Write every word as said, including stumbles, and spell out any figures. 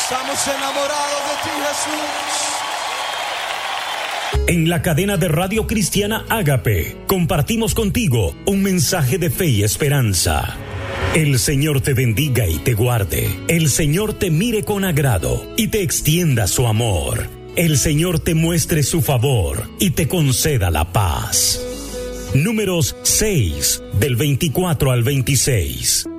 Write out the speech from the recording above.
Estamos enamorados de ti, Jesús. En la cadena de Radio Cristiana Ágape, compartimos contigo un mensaje de fe y esperanza. El Señor te bendiga y te guarde. El Señor te mire con agrado y te extienda su amor. El Señor te muestre su favor y te conceda la paz. Números seis, del veinticuatro al veintiséis.